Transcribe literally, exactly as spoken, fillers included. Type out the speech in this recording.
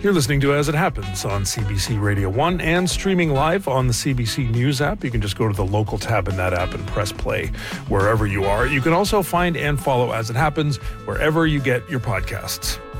You're listening to As It Happens on C B C Radio one and streaming live on the C B C News app. You can just go to the local tab in that app and press play wherever you are. You can also find and follow As It Happens wherever you get your podcasts.